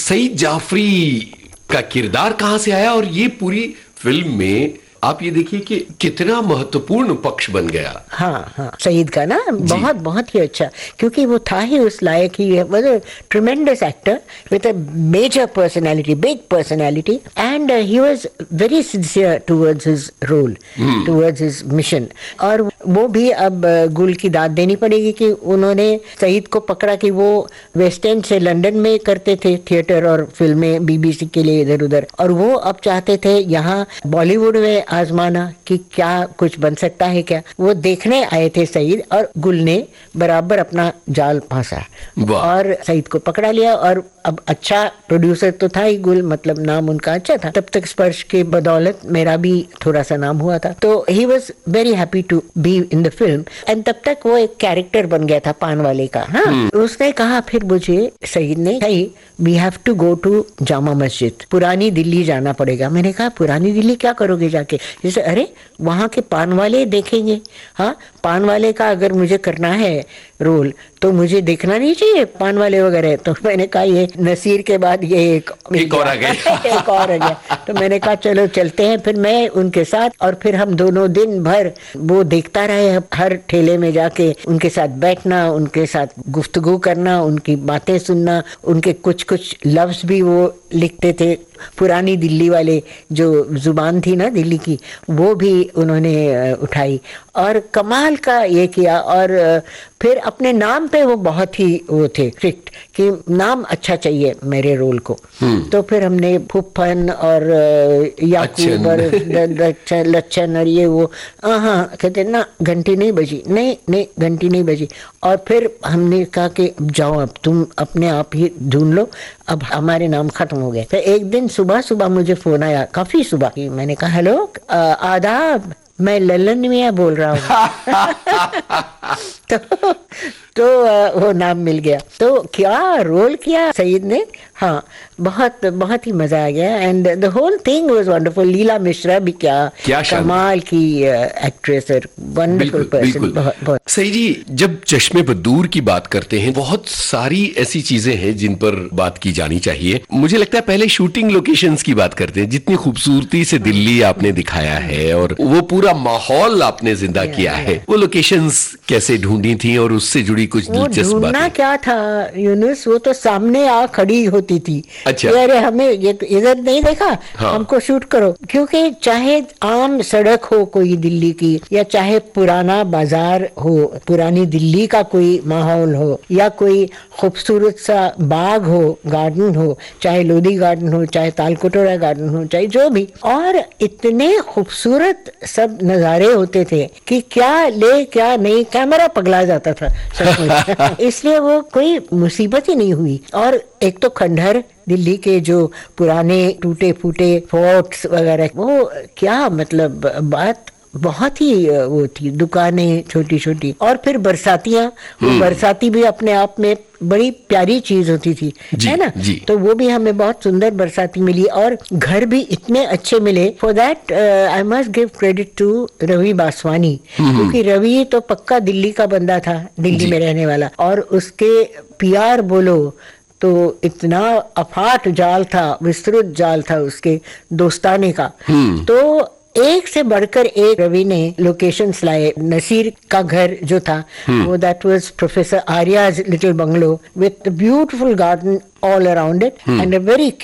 सईद जाफरी का किरदार कहां से आया, और ये पूरी फिल्म में आप ये देखिए कि कितना महत्वपूर्ण पक्ष बन गया। हाँ हाँ, सईद का ना बहुत बहुत ही अच्छा, क्योंकि वो था ही उस लायक ही, was a ट्रेमेंडस actor with a major personality, big personality, and he was very sincere towards his role, towards his mission. और वो भी अब गुल की दाद देनी पड़ेगी कि उन्होंने सईद को पकड़ा कि वो वेस्ट एंड से लंदन में करते थे थिएटर और फिल्में बीबीसी के लिए इधर उधर, और वो अब चाहते थे यहाँ बॉलीवुड में आजमाना कि क्या कुछ बन सकता है क्या। वो देखने आए थे सईद, और गुल ने बराबर अपना जाल फंसा और सईद को पकड़ा लिया। और अब अच्छा प्रोड्यूसर तो था ही गुल, मतलब नाम उनका अच्छा था। तब तक स्पर्श के बदौलत मेरा भी थोड़ा सा नाम हुआ था, तो he was very happy to be in the film. And तब तक वो एक कैरेक्टर बन गया था पान वाले का। हाँ, उसने कहा फिर मुझे, सईद ने, we have to go to Jama Masjid, पुरानी दिल्ली जाना पड़ेगा। मैंने कहा पुरानी दिल्ली क्या करोगे जाके? जैसे अरे वहाँ के पान वाले देखेंगे। हाँ, पान वाले का अगर मुझे करना है रोल तो मुझे देखना नहीं चाहिए पान वाले वगैरह। तो मैंने कहा ये नसीर के बाद ये एक और आ गया एक और आ गया। तो मैंने कहा चलो चलते हैं। फिर मैं उनके साथ, और फिर हम दोनों दिन भर वो देखता रहे, हर ठेले में जाके उनके साथ बैठना, उनके साथ गुफ्तगू करना, उनकी बातें सुनना, उनके कुछ कुछ लफ्ज भी वो लिखते थे। पुरानी दिल्ली वाले जो जुबान थी ना दिल्ली की, वो भी उन्होंने उठाई और कमाल का ये किया। और फिर अपने नाम पे वो बहुत ही वो थे स्ट्रिक्ट कि नाम अच्छा चाहिए मेरे रोल को। तो फिर हमने फुफन और याकूब और लच्छन और ये वो, हाँ कहते ना घंटी नहीं बजी, नहीं घंटी नहीं बजी। और फिर हमने कहा कि जाओ अब तुम अपने आप ही ढूंढ लो, अब हमारे नाम खत्म हो गए। तो एक दिन सुबह सुबह मुझे फोन आया, काफी सुबह। मैंने कहा हेलो आदाब, मैं लल्लन मियां बोल रहा हूँ। तो वो नाम मिल गया। तो क्या रोल किया सईद ने। हाँ, बहुत बहुत ही मजा आ गया। And the whole thing was wonderful. लीला मिश्रा भी क्या कमाल की एक्ट्रेस और वंडरफुल पर्सन। बहुत सही जी, जब चश्मे बदूर की बात करते हैं, बहुत सारी ऐसी चीजें हैं जिन पर बात की जानी चाहिए। मुझे लगता है पहले शूटिंग लोकेशंस की बात करते हैं। जितनी खूबसूरती से दिल्ली आपने दिखाया है और वो पूरा माहौल आपने जिंदा किया है, वो लोकेशंस कैसे ढूंढी थी और उससे जुड़ी कुछ दिलचस्प बातें? क्या था यूनुस, वो तो सामने आ खड़ी होती थी। अच्छा, अरे हमें ये तो इधर नहीं देखा, हाँ, हमको शूट करो। क्योंकि चाहे आम सड़क हो कोई दिल्ली की, या चाहे पुराना बाजार हो, पुरानी दिल्ली का कोई माहौल हो, या कोई खूबसूरत सा बाग हो, गार्डन हो, चाहे लोधी गार्डन हो, चाहे तालकटोरा गार्डन हो, चाहे जो भी, और इतने खूबसूरत सब नजारे होते थे कि क्या ले क्या नहीं, कैमरा पगला जाता था इसलिए वो कोई मुसीबत ही नहीं हुई। और एक तो खंडहर, दिल्ली के जो पुराने टूटे फूटे फोर्ट्स वगैरह, वो क्या मतलब बात बहुत ही वो थी, दुकानें छोटी छोटी। और फिर बरसातियां, वो बरसाती भी अपने आप में बड़ी प्यारी चीज होती थी, है ना। तो वो भी हमें बहुत सुंदर बरसाती मिली, और घर भी इतने अच्छे मिले। For that I must give credit to Ravi Baswani, क्योंकि रवि तो पक्का दिल्ली का बंदा था, दिल्ली में रहने वाला, और उसके पीआर बोलो तो इतना अफाट जाल था, विस्तृत जाल था उसके दोस्ताने का। तो एक से बढ़कर एक रवि ने लोकेशंस लाए। नसीर का घर जो था वो that was professor Arya's little bungalow with beautiful garden all around it and a very